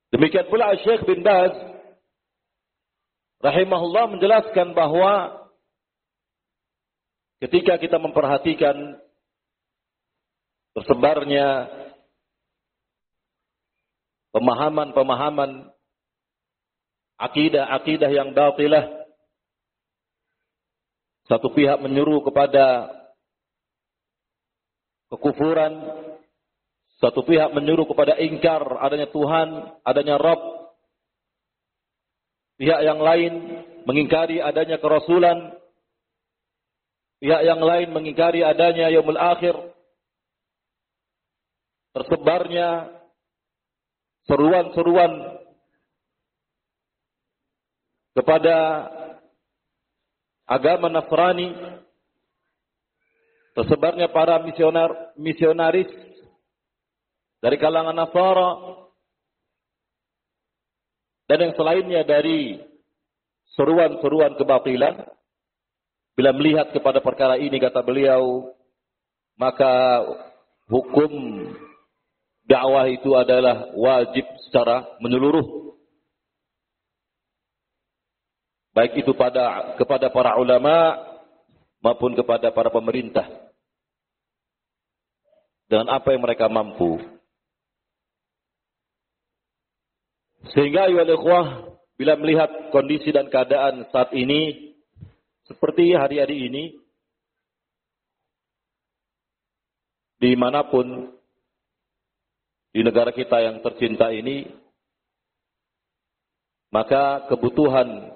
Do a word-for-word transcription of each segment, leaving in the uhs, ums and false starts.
Demikian pula Syekh bin Baz rahimahullah menjelaskan bahwa ketika kita memperhatikan tersebarnya pemahaman-pemahaman akidah-akidah yang batilah, satu pihak menyuruh kepada kekufuran, satu pihak menyuruh kepada ingkar adanya Tuhan, adanya Rabb. Pihak yang lain mengingkari adanya kerasulan. Pihak yang lain mengingkari adanya yaumul akhir. Tersebarnya seruan-seruan kepada agama Nasrani. Tersebarnya para misionar, misionaris dari kalangan Nasara dan yang selainnya dari seruan-seruan kebatilan. Bila melihat kepada perkara ini, kata beliau, maka hukum dakwah itu adalah wajib secara menyeluruh, baik itu pada kepada para ulama maupun kepada para pemerintah, dengan apa yang mereka mampu. Sehingga ayyuhal ikhwah, bila melihat kondisi dan keadaan saat ini seperti hari-hari ini, dimanapun di negara kita yang tercinta ini, maka kebutuhan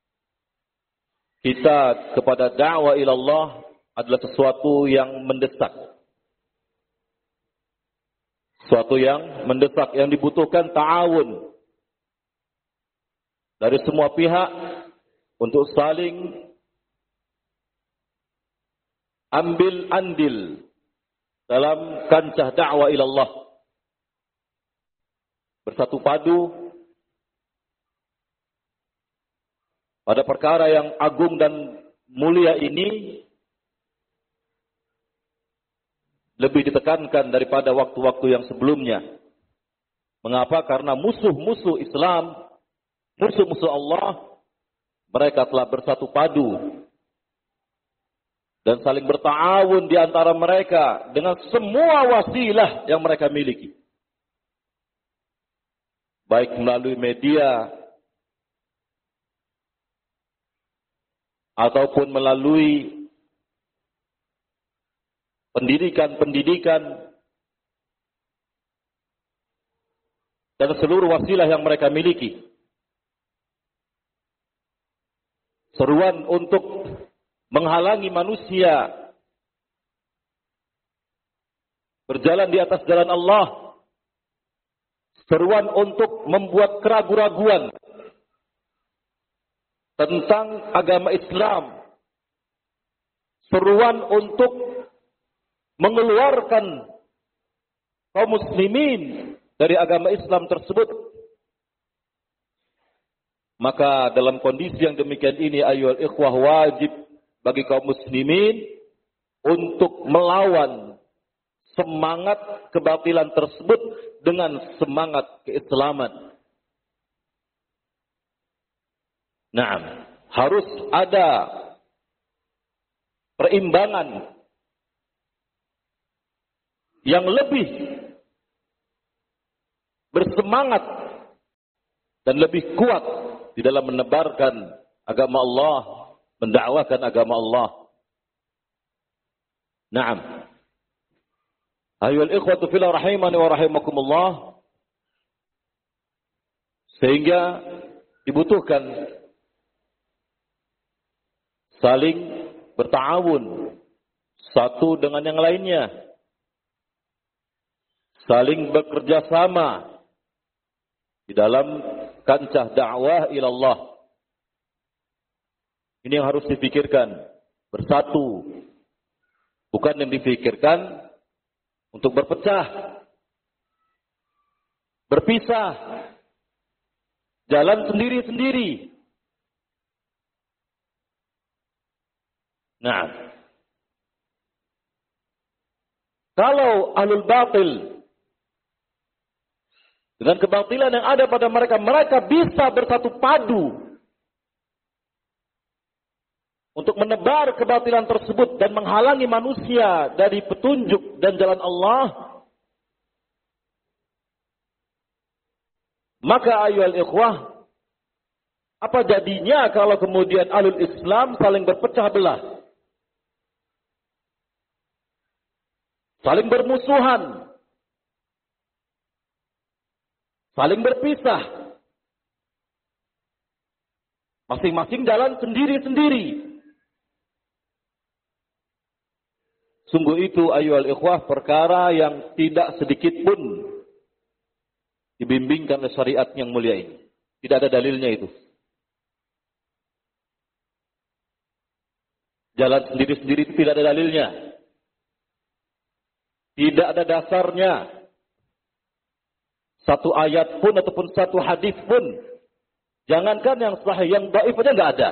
kita kepada dakwah ilallah adalah sesuatu yang mendesak. Sesuatu yang mendesak, yang dibutuhkan ta'awun dari semua pihak untuk saling ambil andil dalam kancah dakwah ilallah. Bersatu padu pada perkara yang agung dan mulia ini lebih ditekankan daripada waktu-waktu yang sebelumnya. Mengapa? Karena musuh-musuh Islam, musuh-musuh Allah, mereka telah bersatu padu dan saling berta'awun di antara mereka dengan semua wasilah yang mereka miliki. Baik melalui media ataupun melalui pendidikan-pendidikan dan seluruh wasilah yang mereka miliki. Seruan untuk menghalangi manusia berjalan di atas jalan Allah. Seruan untuk membuat keraguan-raguan tentang agama Islam. Seruan untuk mengeluarkan kaum muslimin dari agama Islam tersebut. Maka dalam kondisi yang demikian ini, ayyuhal ikhwah, wajib bagi kaum muslimin untuk melawan semangat kebatilan tersebut dengan semangat keislaman. Nah, harus ada perimbangan yang lebih bersemangat dan lebih kuat di dalam menebarkan agama Allah, mendakwahkan agama Allah. Naam. Ayyuhal ikhwatu fillah rahimani wa rahimakumullah. Sehingga dibutuhkan saling berta'awun satu dengan yang lainnya. Saling bekerja sama di dalam kancah dakwah ilallah. Ini yang harus dipikirkan. Bersatu. Bukan yang dipikirkan untuk berpecah. Berpisah. Jalan sendiri-sendiri. Nah. Kalau ahlul batil dengan kebatilan yang ada pada mereka, mereka bisa bersatu padu untuk menebar kebatilan tersebut dan menghalangi manusia dari petunjuk dan jalan Allah, maka ayyuhal ikhwah, apa jadinya kalau kemudian ahlul Islam saling berpecah belah, saling bermusuhan, saling berpisah, masing-masing jalan sendiri-sendiri. Sungguh itu ayyuhal ikhwah perkara yang tidak sedikit pun dibimbingkan oleh syariat yang mulia ini. Tidak ada dalilnya itu. Jalan sendiri-sendiri itu tidak ada dalilnya. Tidak ada dasarnya. Satu ayat pun ataupun satu hadis pun. Jangankan yang sahih, yang dhaif aja nggak ada.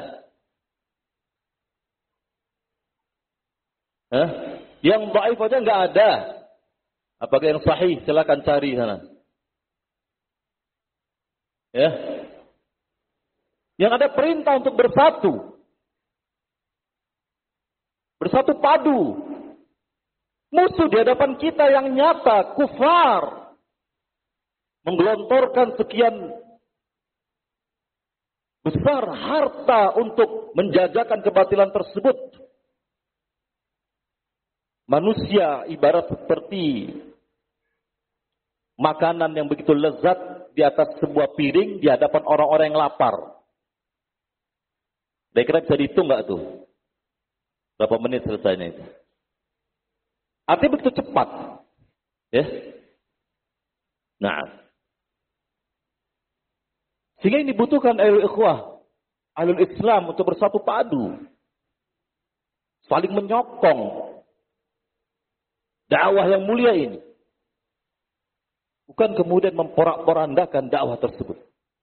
Hah? Yang dhaif aja nggak ada. Apakah yang sahih? Silakan cari sana. Ya. Yang ada perintah untuk bersatu. Bersatu padu. Musuh di hadapan kita yang nyata, kufar, menggelontorkan sekian besar harta untuk menjajakan kebatilan tersebut. Manusia ibarat seperti makanan yang begitu lezat di atas sebuah piring di hadapan orang-orang yang lapar. Kira-kira bisa dihitung nggak tuh? Berapa menit selesainya itu? Artinya begitu cepat. Ya. Nah. Sehingga ini dibutuhkan ahlul ikhwah, ahlul Islam untuk bersatu padu. Saling menyokong dakwah yang mulia ini. Bukan kemudian memporak-porandakan dakwah tersebut.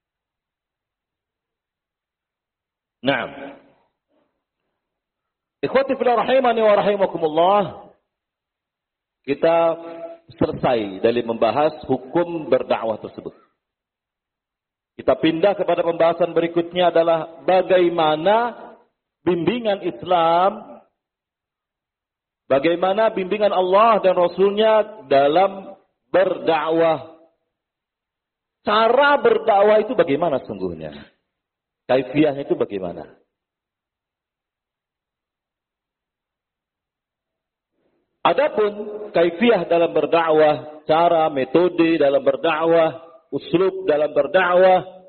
Nah. Ikhwati fillah rahimani wa rahimakumullah. Kita selesai dari membahas hukum berdakwah tersebut. Kita pindah kepada pembahasan berikutnya adalah bagaimana bimbingan Islam, bagaimana bimbingan Allah dan Rasulnya dalam berdakwah. Cara berdakwah itu bagaimana sungguhnya? Kaifiahnya itu bagaimana? Adapun kaifiah dalam berdakwah, cara, metode dalam berdakwah, uslub dalam berdakwah,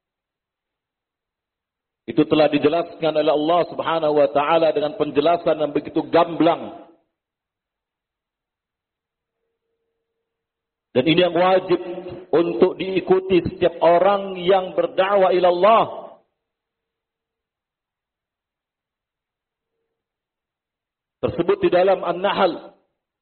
itu telah dijelaskan oleh Allah Subhanahu wa taala dengan penjelasan yang begitu gamblang. Dan ini yang wajib untuk diikuti setiap orang yang berdakwah ila Allah. Tersebut di dalam An-Nahl.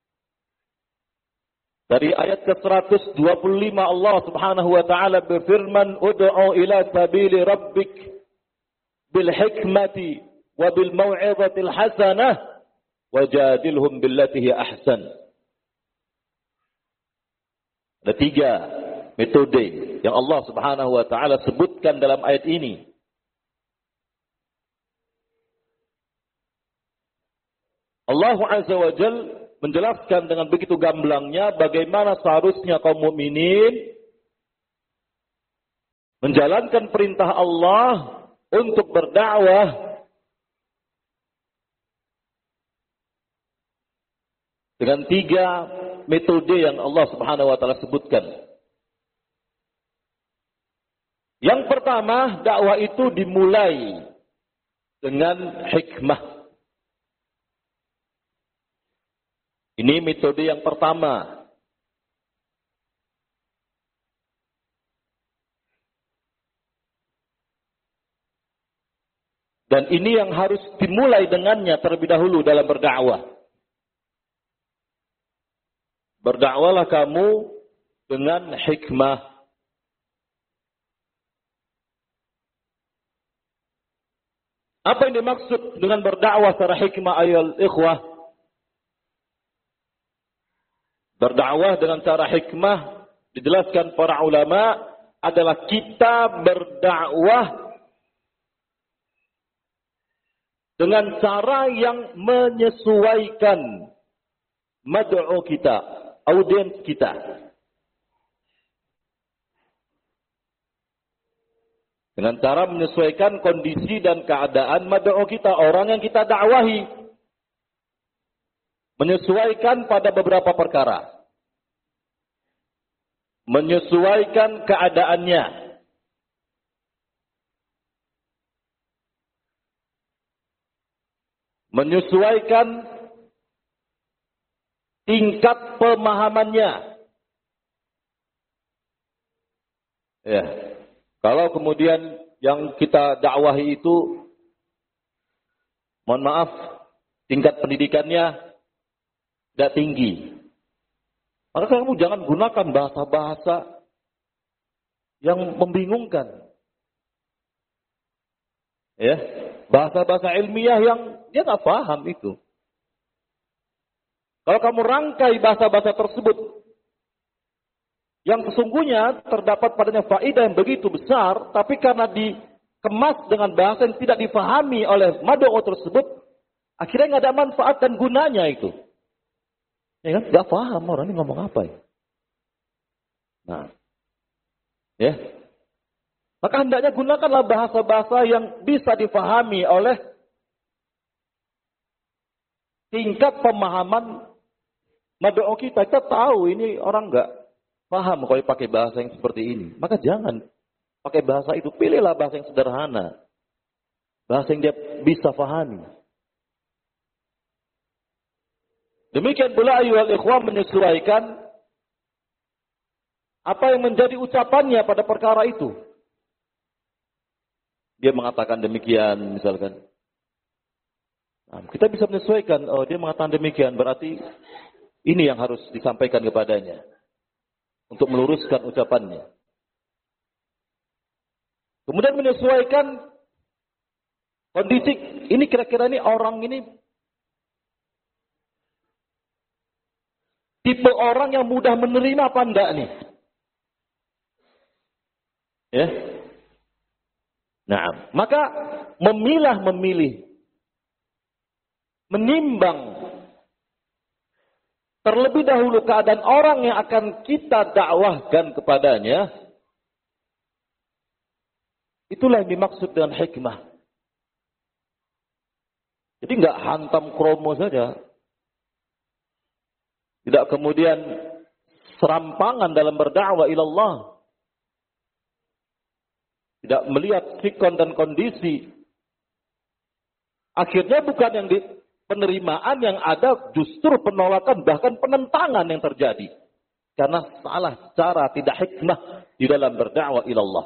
Dari ayat ke seratus dua puluh lima Allah Subhanahu wa taala berfirman, "Ud'u ila sabili rabbik bil hikmati wa bil mau'izatil hasanah wajadilhum billati hiya ahsan." Ada tiga metode yang Allah Subhanahu wa taala sebutkan dalam ayat ini. Allah Azza wa Jalla menjelaskan dengan begitu gamblangnya bagaimana seharusnya kaum mukminin menjalankan perintah Allah untuk berdakwah dengan tiga metode yang Allah Subhanahu wa taala sebutkan. Yang pertama, dakwah itu dimulai dengan hikmah. Ini metode yang pertama. Dan ini yang harus dimulai dengannya terlebih dahulu dalam berdakwah. Berdakwalah kamu dengan hikmah. Apa yang dimaksud dengan berdakwah secara hikmah ayol ikhwah? Berdakwah dengan cara hikmah dijelaskan para ulama adalah kita berdakwah dengan cara yang menyesuaikan mad'u kita, audiens kita. Dengan cara menyesuaikan kondisi dan keadaan mad'u kita, orang yang kita dakwahi. Menyesuaikan pada beberapa perkara. Menyesuaikan keadaannya. Menyesuaikan tingkat pemahamannya. Ya. Kalau kemudian yang kita dakwahi itu, mohon maaf, tingkat pendidikannya tidak tinggi, maka kamu jangan gunakan bahasa-bahasa yang membingungkan. Ya, bahasa-bahasa ilmiah yang dia nggak paham itu. Kalau kamu rangkai bahasa-bahasa tersebut, yang sesungguhnya terdapat padanya faedah yang begitu besar, tapi karena dikemas dengan bahasa yang tidak difahami oleh mad'u tersebut, akhirnya nggak ada manfaat dan gunanya itu. Ya kan? Nggak paham orang ini ngomong apa ya. Nah, ya. Maka hendaknya gunakanlah bahasa-bahasa yang bisa difahami oleh tingkat pemahaman mad'u kita. Kita tahu ini orang nggak paham kalau pakai bahasa yang seperti ini. Maka jangan pakai bahasa itu. Pilihlah bahasa yang sederhana. Bahasa yang dia bisa pahami. Demikian pula ayyuhal ikhwan menyesuaikan apa yang menjadi ucapannya pada perkara itu. Dia mengatakan demikian misalkan. Nah, kita bisa menyesuaikan. Oh, dia mengatakan demikian. Berarti ini yang harus disampaikan kepadanya. Untuk meluruskan ucapannya. Kemudian menyesuaikan kondisi. Ini kira-kira ini orang ini tipe orang yang mudah menerima apa enggak nih? Ya. Nah, maka memilah memilih, menimbang terlebih dahulu keadaan orang yang akan kita dakwahkan kepadanya, itulah yang dimaksud dengan hikmah. Jadi enggak hantam kromo saja. Tidak kemudian serampangan dalam berdakwah ilallah. Tidak melihat sikon dan kondisi. Akhirnya bukan yang di penerimaan yang ada, justru penolakan bahkan penentangan yang terjadi. Karena salah cara, tidak hikmah di dalam berdakwah ilallah.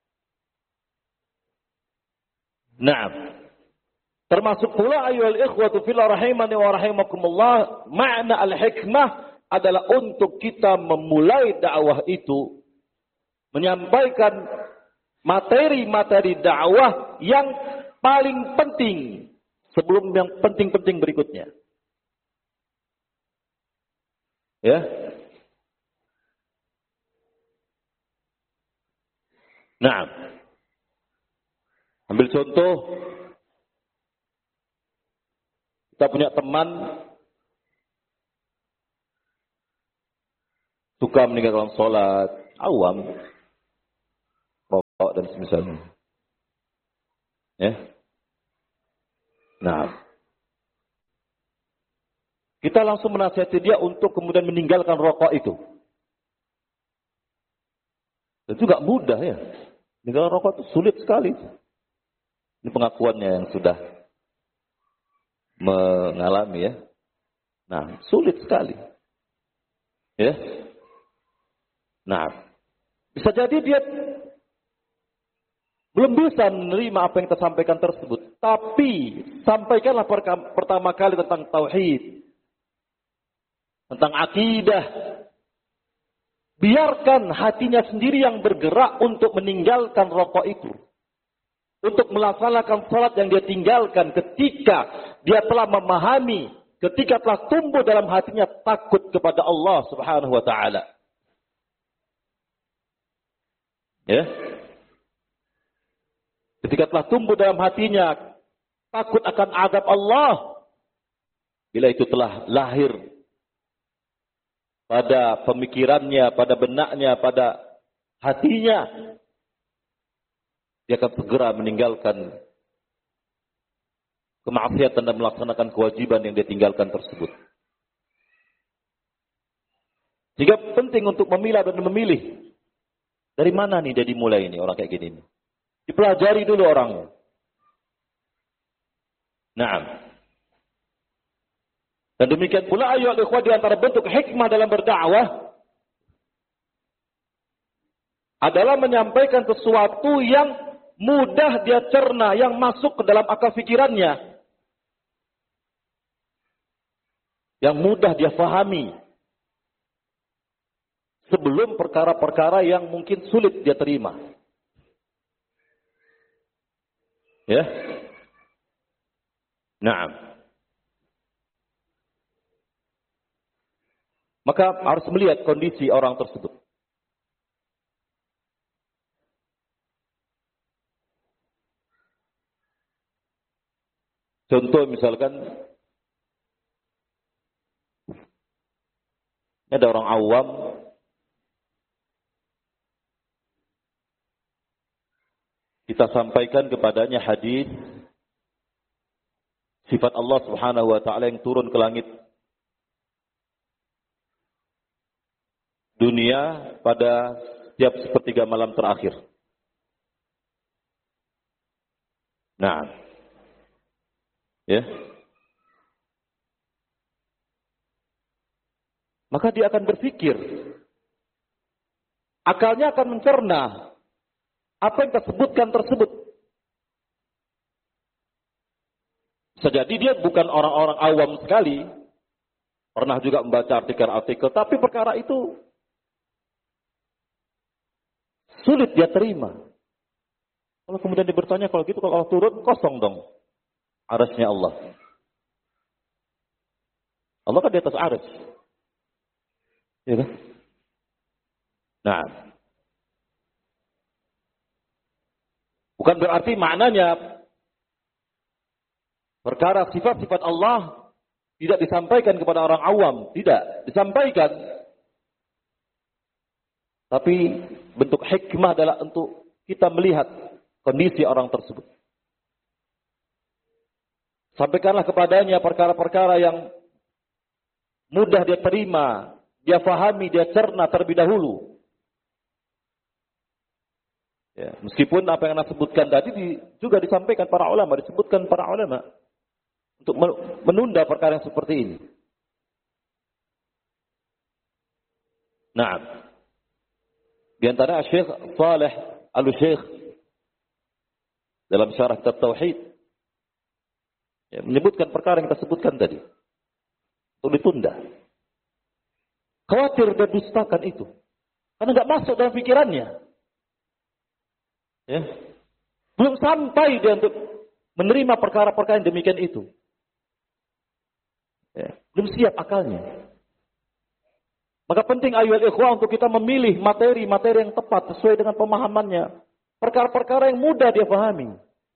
Nah, termasuk pula ayyuhal ikhwatu fillah rahimani wa rahimakumullah, makna al-hikmah adalah untuk kita memulai dakwah itu menyampaikan materi-materi dakwah yang paling penting sebelum yang penting-penting berikutnya. Ya. Nah, ambil contoh. Kita punya teman suka meninggalkan sholat, awam, rokok dan semisalnya. Ya. Nah, kita langsung menasihati dia untuk kemudian meninggalkan rokok itu. Itu gak mudah ya. Meninggalkan rokok itu sulit sekali. Ini pengakuannya yang sudah mengalami ya. Nah, sulit sekali. Ya. Nah, bisa jadi dia belum bisa menerima apa yang kita sampaikan tersebut. Tapi, sampaikanlah pertama kali tentang tauhid. Tentang akidah. Biarkan hatinya sendiri yang bergerak untuk meninggalkan rokok itu. Untuk melaksanakan salat yang dia tinggalkan ketika dia telah memahami, ketika telah tumbuh dalam hatinya takut kepada Allah Subhanahu wa taala. Ya. Ketika telah tumbuh dalam hatinya takut akan azab Allah, bila itu telah lahir pada pemikirannya, pada benaknya, pada hatinya, dia akan segera meninggalkan kemaksiatan dan melaksanakan kewajiban yang dia tinggalkan tersebut. Sehingga penting untuk memilah dan memilih. Dari mana nih dia dimulai ini orang kayak gini? Dipelajari dulu orangnya. Naam. Dan demikian pula ayo ikhwah di antara bentuk hikmah dalam berdakwah adalah menyampaikan sesuatu yang mudah dia cerna, yang masuk ke dalam akal pikirannya. Yang mudah dia fahami. Sebelum perkara-perkara yang mungkin sulit dia terima. Ya. Naam. Maka harus melihat kondisi orang tersebut. Contoh misalkan ada orang awam kita sampaikan kepadanya hadis sifat Allah Subhanahu wa taala yang turun ke langit dunia pada setiap sepertiga malam terakhir. Nah, ya. Maka dia akan berpikir, akalnya akan mencerna apa yang tersebutkan tersebut. Sejadi dia bukan orang-orang awam sekali. Pernah juga membaca artikel-artikel. Tapi perkara itu sulit dia terima. Kalau kemudian dia bertanya, kalau gitu kalau Allah turun, kosong dong arasnya Allah. Allah kan di atas aras. Ya kan? Nah. Bukan berarti maknanya perkara sifat-sifat Allah tidak disampaikan kepada orang awam. Tidak, disampaikan. Tapi bentuk hikmah adalah untuk kita melihat kondisi orang tersebut. Sampaikanlah kepadanya perkara-perkara yang mudah dia terima, dia fahami, dia cerna terlebih dahulu. Ya, meskipun apa yang Anda sebutkan tadi di, juga disampaikan para ulama, disebutkan para ulama untuk menunda perkara yang seperti ini. Nah, di antara Syekh Saleh Al-Syekh dalam syarah kitab Tauhid ya, menyebutkan perkara yang kita sebutkan tadi untuk ditunda. Khawatir dia dustakan itu karena nggak masuk dalam pikirannya. Ya. Belum sampai dia untuk menerima perkara-perkara yang demikian itu. Ya. Belum siap akalnya. Maka penting ayuhal ikhwah untuk kita memilih materi-materi yang tepat sesuai dengan pemahamannya. Perkara-perkara yang mudah dia pahami.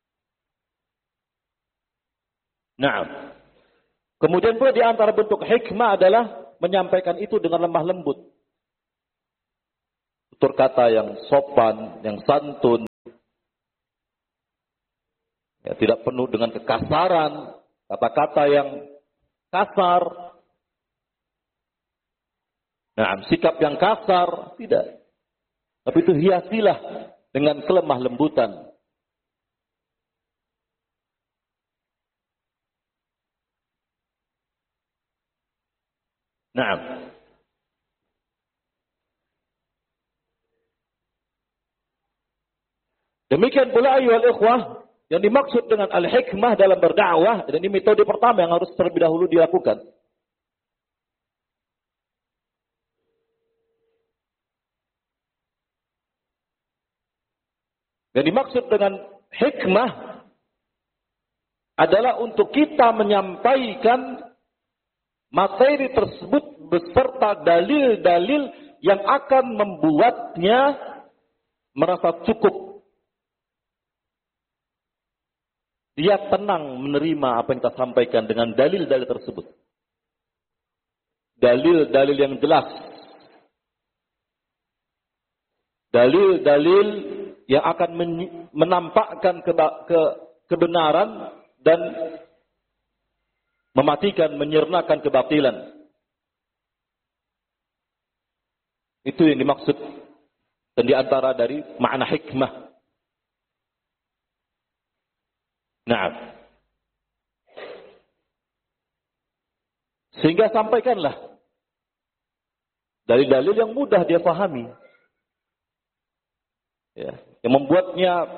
Nah, kemudian pula di antara bentuk hikmah adalah menyampaikan itu dengan lemah lembut. Tutur kata yang sopan, yang santun. Ya, tidak penuh dengan kekasaran, kata-kata yang kasar. Nah, sikap yang kasar, tidak. Tapi itu hiasilah dengan kelemah lembutan. Nah, demikian pula ayuhal ikhwah, yang dimaksud dengan al-hikmah dalam berdakwah, dan ini metode pertama yang harus terlebih dahulu dilakukan. Yang dimaksud dengan hikmah adalah untuk kita menyampaikan materi tersebut beserta dalil-dalil yang akan membuatnya merasa cukup. Dia tenang menerima apa yang kita sampaikan dengan dalil-dalil tersebut. Dalil-dalil yang jelas. Dalil-dalil yang akan menampakkan ke, ke, kebenaran dan mematikan, menyirnakan kebatilan. Itu yang dimaksud dan diantara dari makna hikmah. Nah, sehingga sampaikanlah dalil-dalil yang mudah dia pahami, ya, yang membuatnya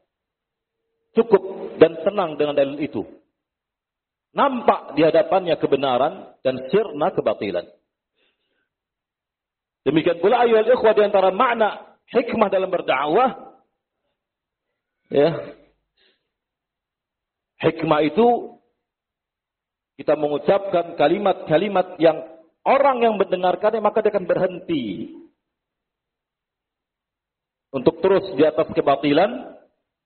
cukup dan tenang dengan dalil itu. Nampak di hadapannya kebenaran dan sirna kebatilan. Demikian pula ayuhal ikhwah di antara makna hikmah dalam berdakwah, ya. Hikmah itu kita mengucapkan kalimat-kalimat yang orang yang mendengarkannya maka dia akan berhenti untuk terus di atas kebatilan.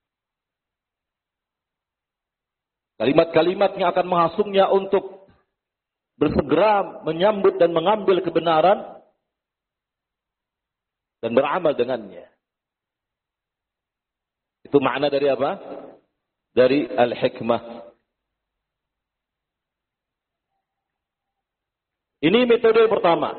Kalimat-kalimat yang akan menghasungnya untuk bersegera menyambut dan mengambil kebenaran dan beramal dengannya. Itu makna dari apa? Dari al-hikmah. Ini metode yang pertama.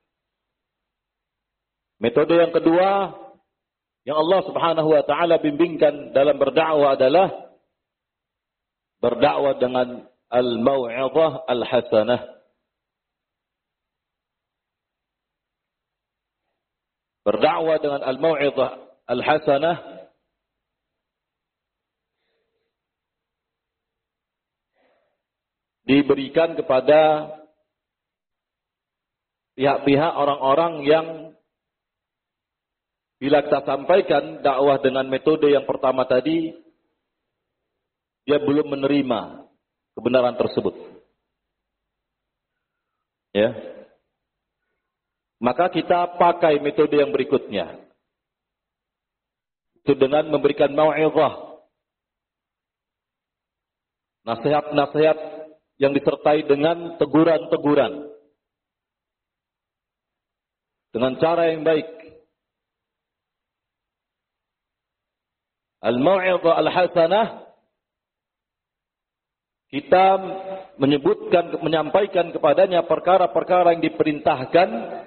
Metode yang kedua yang Allah Subhanahu wa taala bimbingkan dalam berdakwah adalah berdakwah dengan al-mau'izah al-hasanah. Berdakwah dengan al-mau'izah al-hasanah diberikan kepada pihak-pihak orang-orang yang bila kita sampaikan dakwah dengan metode yang pertama tadi, dia belum menerima kebenaran tersebut. Ya. Maka kita pakai metode yang berikutnya. Itu dengan memberikan mau'izah. Nasihat-nasihat yang disertai dengan teguran-teguran. Dengan cara yang baik. Al-mau'izah al-hasanah, kita menyebutkan, menyampaikan kepadanya perkara-perkara yang diperintahkan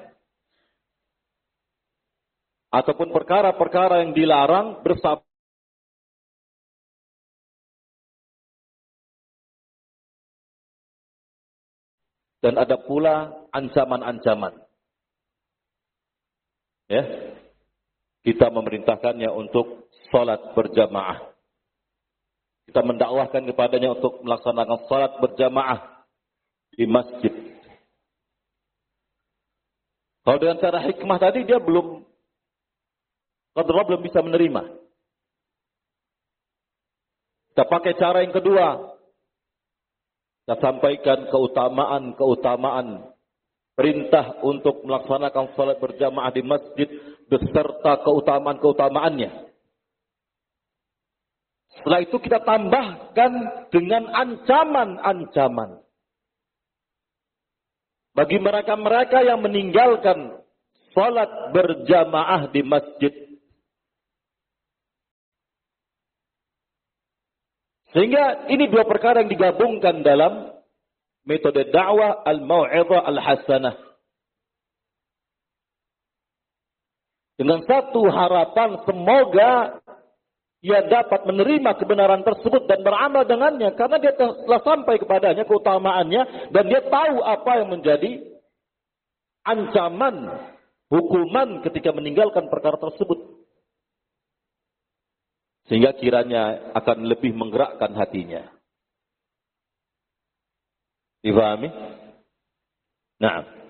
ataupun perkara-perkara yang dilarang bersama dan ada pula ancaman-ancaman. Ya. Kita memerintahkannya untuk salat berjamaah. Kita mendakwahkan kepadanya untuk melaksanakan salat berjamaah di masjid. Kalau dengan cara hikmah tadi dia belum qadra belum bisa menerima. Kita pakai cara yang kedua. Kita sampaikan keutamaan-keutamaan perintah untuk melaksanakan salat berjamaah di masjid beserta keutamaan-keutamaannya. Setelah itu kita tambahkan dengan ancaman-ancaman. Bagi mereka-mereka yang meninggalkan salat berjamaah di masjid. Sehingga ini dua perkara yang digabungkan dalam metode dakwah al-mau'izah al-hasanah. Dengan satu harapan semoga ia dapat menerima kebenaran tersebut dan beramal dengannya. Karena dia telah sampai kepadanya keutamaannya dan dia tahu apa yang menjadi ancaman, hukuman ketika meninggalkan perkara tersebut. Sehingga kiranya akan lebih menggerakkan hatinya. Difahami? Nah.